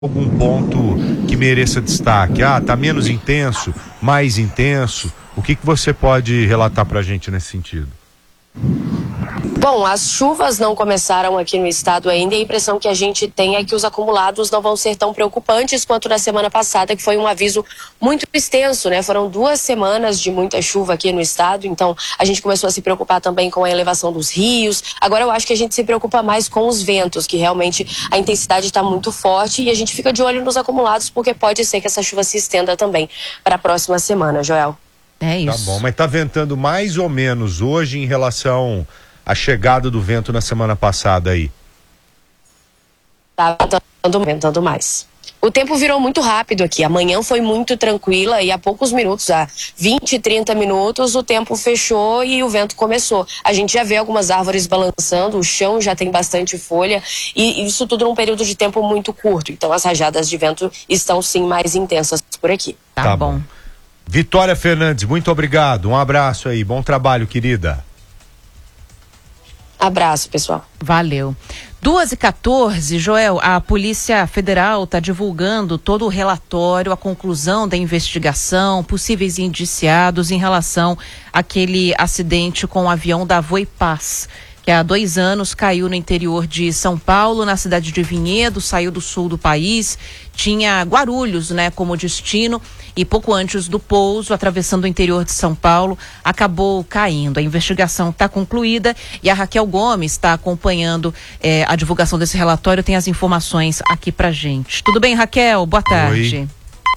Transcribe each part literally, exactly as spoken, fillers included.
algum ponto que mereça destaque? Ah, tá menos intenso, mais intenso? O que que você pode relatar pra gente nesse sentido? Bom, as chuvas não começaram aqui no estado ainda e a impressão que a gente tem é que os acumulados não vão ser tão preocupantes quanto na semana passada, que foi um aviso muito extenso, né? Foram duas semanas de muita chuva aqui no estado, então a gente começou a se preocupar também com a elevação dos rios. Agora eu acho que a gente se preocupa mais com os ventos, que realmente a intensidade está muito forte e a gente fica de olho nos acumulados, porque pode ser que essa chuva se estenda também para a próxima semana, Joel. É isso. Tá bom, mas tá ventando mais ou menos hoje em relação à chegada do vento na semana passada aí? Tá ventando, ventando mais. O tempo virou muito rápido aqui. Amanhã foi muito tranquila e há poucos minutos, há vinte, trinta minutos, o tempo fechou e o vento começou. A gente já vê algumas árvores balançando, o chão já tem bastante folha e isso tudo num período de tempo muito curto. Então as rajadas de vento estão sim mais intensas por aqui. Tá, Tá bom. bom. Vitória Fernandes, muito obrigado. Um abraço aí, bom trabalho, querida. Abraço, pessoal. Valeu. duas e quatorze, Joel, a Polícia Federal está divulgando todo o relatório, a conclusão da investigação, possíveis indiciados em relação àquele acidente com o avião da Voipaz, que há dois anos caiu no interior de São Paulo, na cidade de Vinhedo, saiu do sul do país, tinha Guarulhos, né, como destino, e pouco antes do pouso, atravessando o interior de São Paulo, acabou caindo. A investigação está concluída e a Raquel Gomes está acompanhando eh, a divulgação desse relatório, tem as informações aqui pra gente. Tudo bem, Raquel? Boa tarde. Oi.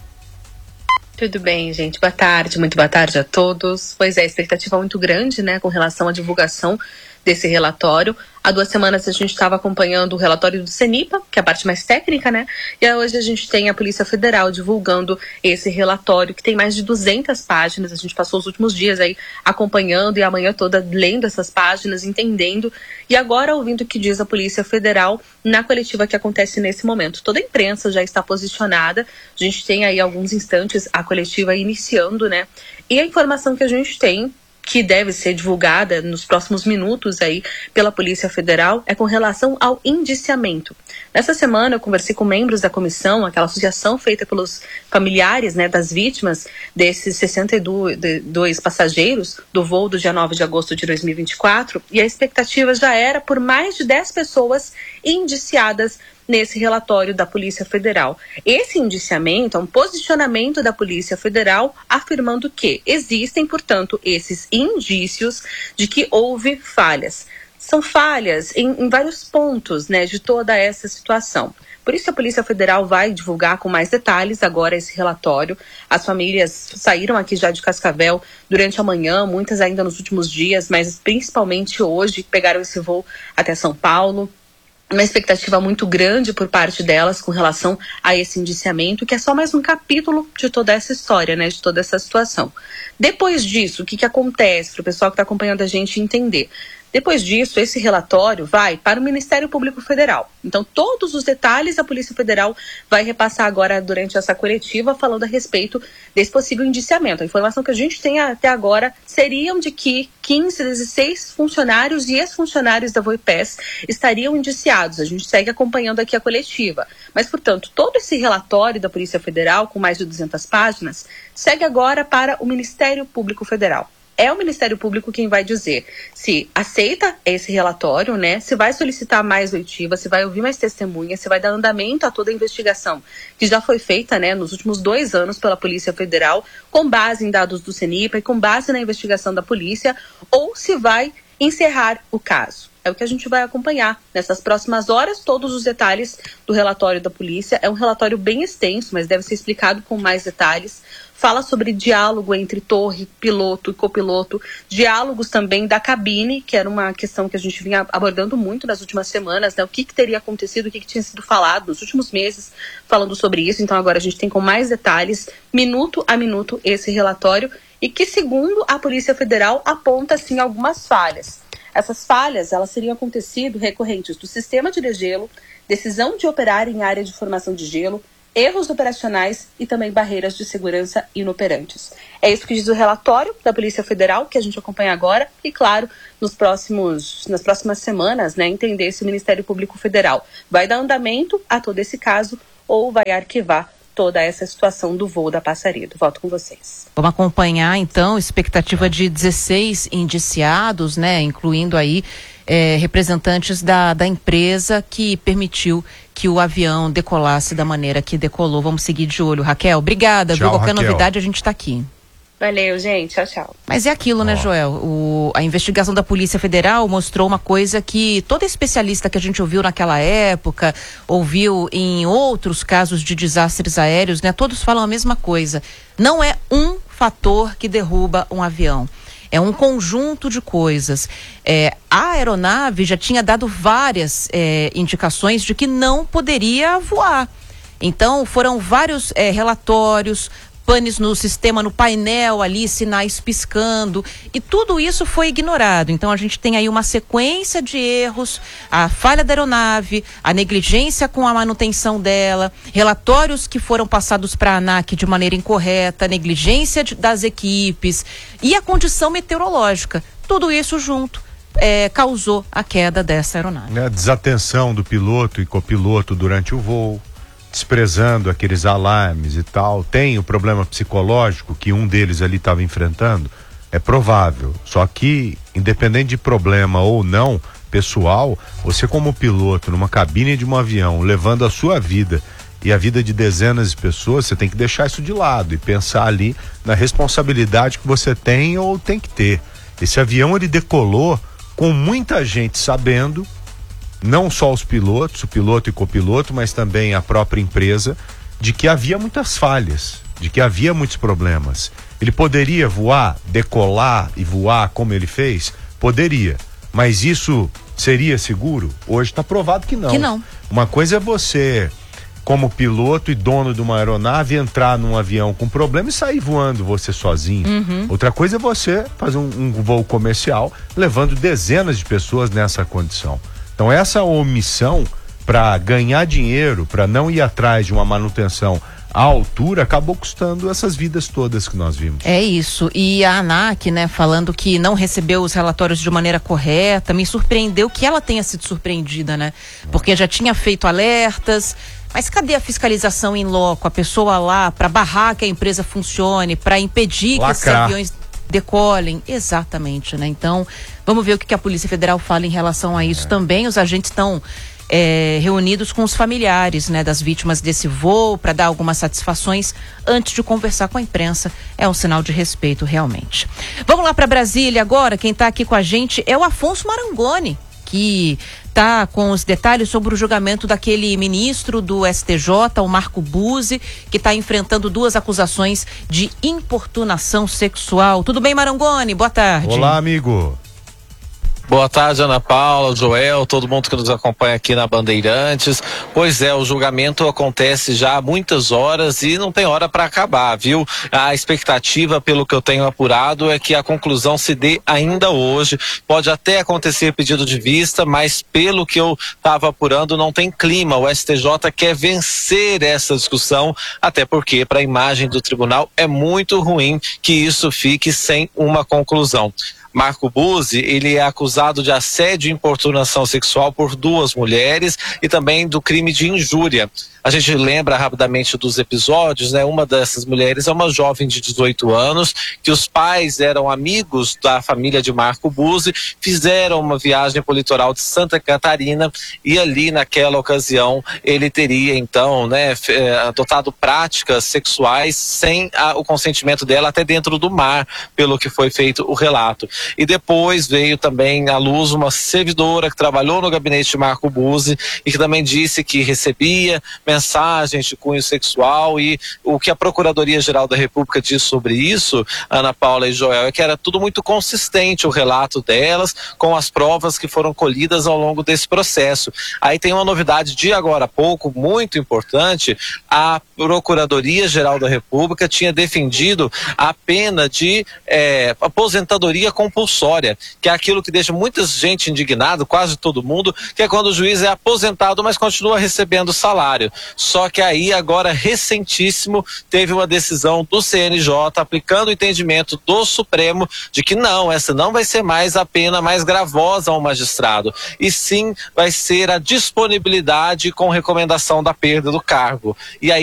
Tudo bem, gente. Boa tarde, muito boa tarde a todos. Pois é, expectativa muito grande, né, com relação à divulgação desse relatório. Há duas semanas a gente estava acompanhando o relatório do CENIPA, que é a parte mais técnica, né? E hoje a gente tem a Polícia Federal divulgando esse relatório, que tem mais de duzentas páginas. A gente passou os últimos dias aí acompanhando e a manhã toda lendo essas páginas, entendendo. E agora ouvindo o que diz a Polícia Federal na coletiva que acontece nesse momento. Toda a imprensa já está posicionada. A gente tem aí alguns instantes a coletiva iniciando, né? E a informação que a gente tem, que deve ser divulgada nos próximos minutos aí pela Polícia Federal, é com relação ao indiciamento. Nessa semana eu conversei com membros da comissão, aquela associação feita pelos familiares, né, das vítimas desses sessenta e dois passageiros do voo do dia nove de agosto de dois mil e vinte e quatro, e a expectativa já era por mais de dez pessoas indiciadas nesse relatório da Polícia Federal. Esse indiciamento é um posicionamento da Polícia Federal afirmando que existem, portanto, esses indícios de que houve falhas. São falhas em, em vários pontos, né, de toda essa situação. Por isso a Polícia Federal vai divulgar com mais detalhes agora esse relatório. As famílias saíram aqui já de Cascavel durante a manhã, muitas ainda nos últimos dias, mas principalmente hoje pegaram esse voo até São Paulo. Uma expectativa muito grande por parte delas com relação a esse indiciamento, que é só mais um capítulo de toda essa história, né, de toda essa situação. Depois disso, o que, que acontece para o pessoal que está acompanhando a gente entender? Depois disso, esse relatório vai para o Ministério Público Federal. Então, todos os detalhes a Polícia Federal vai repassar agora durante essa coletiva, falando a respeito desse possível indiciamento. A informação que a gente tem até agora seriam de que quinze, dezesseis funcionários e ex-funcionários da Voipaz estariam indiciados. A gente segue acompanhando aqui a coletiva. Mas, portanto, todo esse relatório da Polícia Federal, com mais de duzentas páginas, segue agora para o Ministério Público Federal. É o Ministério Público quem vai dizer se aceita esse relatório, né? Se vai solicitar mais oitiva, se vai ouvir mais testemunhas, se vai dar andamento a toda a investigação que já foi feita, né, nos últimos dois anos pela Polícia Federal, com base em dados do CENIPA e com base na investigação da polícia, ou se vai encerrar o caso. É o que a gente vai acompanhar nessas próximas horas, todos os detalhes do relatório da polícia. É um relatório bem extenso, mas deve ser explicado com mais detalhes. Fala sobre diálogo entre torre, piloto e copiloto, diálogos também da cabine, que era uma questão que a gente vinha abordando muito nas últimas semanas, né? O que, que teria acontecido, o que, que tinha sido falado nos últimos meses, falando sobre isso. Então agora a gente tem com mais detalhes, minuto a minuto, esse relatório, e que, segundo a Polícia Federal, aponta, sim, algumas falhas. Essas falhas, elas teriam acontecido recorrentes do sistema de degelo, decisão de operar em área de formação de gelo, erros operacionais e também barreiras de segurança inoperantes. É isso que diz o relatório da Polícia Federal, que a gente acompanha agora, e claro, nos próximos, nas próximas semanas, né, entender se o Ministério Público Federal vai dar andamento a todo esse caso ou vai arquivar toda essa situação do voo da Passaredo. Volto com vocês. Vamos acompanhar, então, expectativa de dezesseis indiciados, né, incluindo aí é, representantes da, da empresa que permitiu que o avião decolasse da maneira que decolou. Vamos seguir de olho. Raquel, obrigada. Tchau, viu? Qualquer Raquel. novidade a gente está aqui. Valeu, gente. Tchau, tchau. Mas é aquilo, né, Joel? O, a investigação da Polícia Federal mostrou uma coisa que todo especialista que a gente ouviu naquela época, ouviu em outros casos de desastres aéreos, né? Todos falam a mesma coisa. Não é um fator que derruba um avião. É um conjunto de coisas. É, a aeronave já tinha dado várias é, indicações de que não poderia voar. Então, foram vários é, relatórios, panes no sistema, no painel ali, sinais piscando, e tudo isso foi ignorado. Então a gente tem aí uma sequência de erros, a falha da aeronave, a negligência com a manutenção dela, relatórios que foram passados para a ANAC de maneira incorreta, negligência de, das equipes e a condição meteorológica. Tudo isso junto é, causou a queda dessa aeronave. A desatenção do piloto e copiloto durante o voo, desprezando aqueles alarmes e tal. Tem o problema psicológico que um deles ali estava enfrentando, é provável. Só que, independente de problema ou não pessoal, você como piloto numa cabine de um avião, levando a sua vida e a vida de dezenas de pessoas, você tem que deixar isso de lado e pensar ali na responsabilidade que você tem ou tem que ter. Esse avião, ele decolou com muita gente sabendo, não só os pilotos, o piloto e copiloto, mas também a própria empresa, de que havia muitas falhas, de que havia muitos problemas. Ele poderia voar, decolar e voar como ele fez? Poderia. Mas isso seria seguro? Hoje está provado que não. Que não. Uma coisa é você, como piloto e dono de uma aeronave, entrar num avião com problema e sair voando você sozinho. Uhum. Outra coisa é você fazer um, um voo comercial levando dezenas de pessoas nessa condição. Então essa omissão para ganhar dinheiro, para não ir atrás de uma manutenção à altura, acabou custando essas vidas todas que nós vimos. É isso. E a ANAC, né, falando que não recebeu os relatórios de maneira correta, me surpreendeu que ela tenha sido surpreendida, né? Porque já tinha feito alertas, mas cadê a fiscalização em loco? A pessoa lá para barrar que a empresa funcione, para impedir Lacrar. que esses aviões decolem, exatamente, né? Então, vamos ver o que, que a Polícia Federal fala em relação a isso. É. Também os agentes estão é, reunidos com os familiares, né, das vítimas desse voo para dar algumas satisfações antes de conversar com a imprensa. É um sinal de respeito, realmente. Vamos lá para Brasília agora. Quem está aqui com a gente é o Afonso Marangoni, que está com os detalhes sobre o julgamento daquele ministro do S T J, o Marco Buzzi, que está enfrentando duas acusações de importunação sexual. Tudo bem, Marangoni? Boa tarde. Olá, amigo. Boa tarde, Ana Paula, Joel, todo mundo que nos acompanha aqui na Bandeirantes. Pois é, o julgamento acontece já há muitas horas e não tem hora para acabar, viu? A expectativa, pelo que eu tenho apurado, é que a conclusão se dê ainda hoje. Pode até acontecer pedido de vista, mas pelo que eu estava apurando, não tem clima. O S T J quer vencer essa discussão, até porque para a imagem do tribunal é muito ruim que isso fique sem uma conclusão. Marco Buzzi, ele é acusado de assédio e importunação sexual por duas mulheres e também do crime de injúria. A gente lembra rapidamente dos episódios, né? Uma dessas mulheres é uma jovem de dezoito anos, que os pais eram amigos da família de Marco Buzzi, fizeram uma viagem para o litoral de Santa Catarina e ali naquela ocasião ele teria então, né, adotado práticas sexuais sem a, o consentimento dela até dentro do mar, pelo que foi feito o relato. E depois veio também à luz uma servidora que trabalhou no gabinete de Marco Buzzi e que também disse que recebia mensagens de cunho sexual, e o que a Procuradoria-Geral da República diz sobre isso, Ana Paula e Joel, é que era tudo muito consistente o relato delas com as provas que foram colhidas ao longo desse processo. Aí tem uma novidade de agora há pouco, muito importante: a Procuradoria-Geral da República tinha defendido a pena de é, aposentadoria compulsória, que é aquilo que deixa muita gente indignada, quase todo mundo, que é quando o juiz é aposentado, mas continua recebendo salário. Só que aí, agora, recentíssimo, teve uma decisão do C N J aplicando o entendimento do Supremo de que não, essa não vai ser mais a pena mais gravosa ao magistrado, e sim vai ser a disponibilidade com recomendação da perda do cargo. E aí